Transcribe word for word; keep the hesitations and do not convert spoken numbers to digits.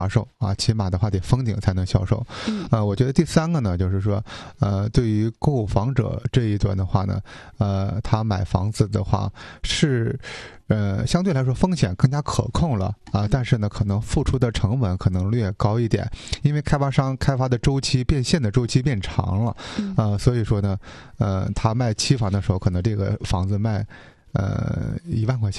销售啊，起码的话得封顶才能销售。呃，我觉得第三个呢，就是说，呃，对于购房者这一端的话呢，呃，他买房子的话是，呃，相对来说风险更加可控了啊，但是呢，可能付出的成本可能略高一点，因为开发商开发的周期变现的周期变长了，啊，所以说呢，呃，他卖期房的时候，可能这个房子卖。呃，一万块钱。